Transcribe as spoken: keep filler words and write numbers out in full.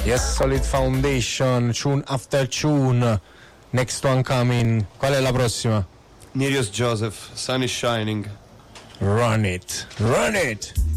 Yes, Solid Foundation, tune after tune, next one coming. Qual è la prossima? Nereus Joseph, Sun is Shining. Run it, run it.